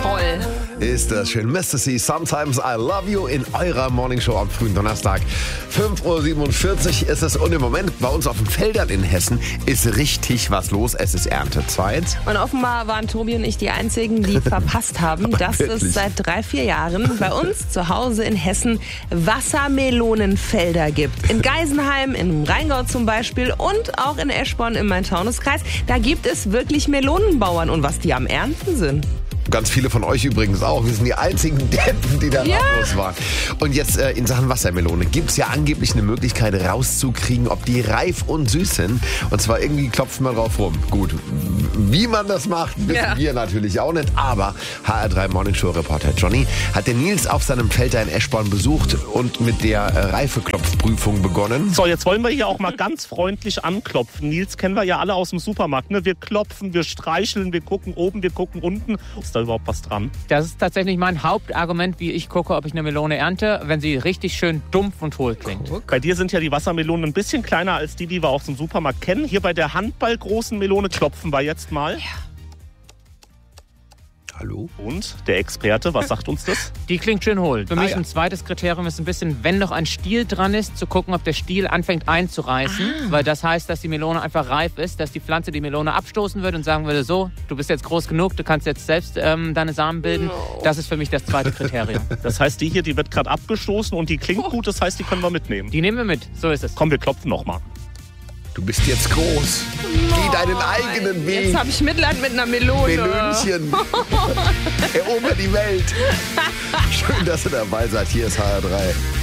Toll. Ist das schön. Mr. C, Sometimes I Love You in eurer Morningshow am frühen Donnerstag. 5:47 Uhr ist es und im Moment bei uns auf den Feldern in Hessen ist richtig was los. Es ist Erntezeit. Und offenbar waren Tobi und ich die Einzigen, die verpasst haben, dass es seit 3-4 Jahren bei uns zu Hause in Hessen Wassermelonenfelder gibt. In Geisenheim, im Rheingau zum Beispiel und auch in Eschborn im Main-Taunus-Kreis. Da gibt es wirklich Melonenbauern und was die am Ernten sind. Ganz viele von euch übrigens auch. Wir sind die einzigen Deppen, die da ratlos waren. Und jetzt in Sachen Wassermelone gibt es ja angeblich eine Möglichkeit rauszukriegen, ob die reif und süß sind. Und zwar irgendwie klopft man drauf rum. Gut, wie man das macht, wissen wir natürlich auch nicht. Aber HR3 Morningshow-Reporter Johnny hat den Nils auf seinem Feld in Eschborn besucht und mit der Reifeklopfprüfung begonnen. So, jetzt wollen wir hier auch mal ganz freundlich anklopfen. Nils kennen wir ja alle aus dem Supermarkt. Ne? Wir klopfen, wir streicheln, wir gucken oben, wir gucken unten. Ist da überhaupt was dran? Das ist tatsächlich mein Hauptargument, wie ich gucke, ob ich eine Melone ernte, wenn sie richtig schön dumpf und hohl klingt. Bei dir sind ja die Wassermelonen ein bisschen kleiner als die wir aus dem Supermarkt kennen. Hier bei der handballgroßen Melone klopfen wir jetzt mal. Ja. Hallo? Und der Experte, was sagt uns das? Die klingt schön hohl. Für mich ein zweites Kriterium ist ein bisschen, wenn noch ein Stiel dran ist, zu gucken, ob der Stiel anfängt einzureißen. Weil das heißt, dass die Melone einfach reif ist, dass die Pflanze die Melone abstoßen würde und sagen würde, so, du bist jetzt groß genug, du kannst jetzt selbst deine Samen bilden. Das ist für mich das zweite Kriterium. Das heißt, die hier, die wird gerade abgestoßen und die klingt gut, das heißt, die können wir mitnehmen. Die nehmen wir mit, so ist es. Komm, wir klopfen nochmal. Du bist jetzt groß. Geh deinen eigenen Weg. Jetzt habe ich Mitleid mit einer Melone. Melönchen. Erober die Welt. Schön, dass ihr dabei seid. Hier ist HR3.